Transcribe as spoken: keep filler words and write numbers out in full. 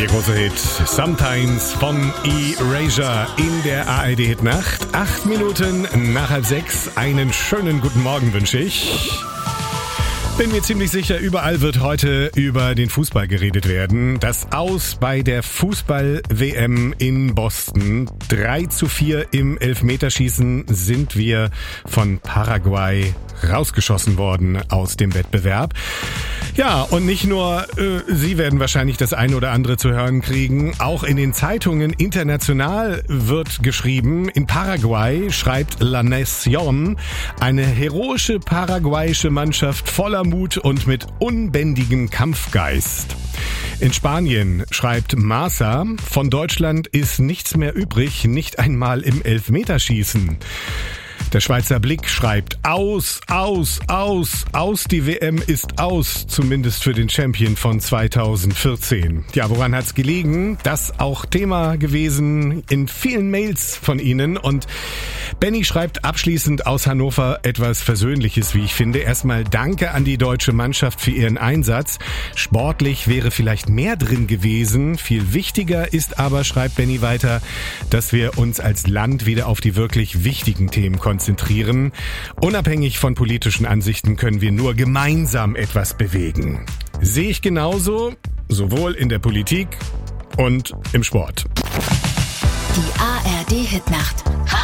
Der große Hit Sometimes von Erasure in der A R D-Hitnacht. Acht Minuten nach halb sechs. Einen schönen guten Morgen wünsche ich. Bin mir ziemlich sicher, überall wird heute über den Fußball geredet werden. Das Aus bei der Fußball-W M in Boston. drei zu vier im Elfmeterschießen sind wir von Paraguay rausgeschossen worden aus dem Wettbewerb. Ja, und nicht nur äh, Sie werden wahrscheinlich das eine oder andere zu hören kriegen. Auch in den Zeitungen international wird geschrieben. In Paraguay schreibt La Nación, eine heroische paraguayische Mannschaft voller Mut und mit unbändigem Kampfgeist. In Spanien schreibt Marca, von Deutschland ist nichts mehr übrig, nicht einmal im Elfmeterschießen. Der Schweizer Blick schreibt aus, aus, aus, aus, die W M ist aus, zumindest für den Champion von zweitausendvierzehn. Ja, woran hat's gelegen? Das auch Thema gewesen in vielen Mails von Ihnen. Und Benny schreibt abschließend aus Hannover etwas Versöhnliches, wie ich finde. Erstmal danke an die deutsche Mannschaft für ihren Einsatz. Sportlich wäre vielleicht mehr drin gewesen. Viel wichtiger ist aber, schreibt Benny weiter, dass wir uns als Land wieder auf die wirklich wichtigen Themen konzentrieren. konzentrieren. Unabhängig von politischen Ansichten können wir nur gemeinsam etwas bewegen. Sehe ich genauso, sowohl in der Politik und im Sport. Die A R D-Hitnacht.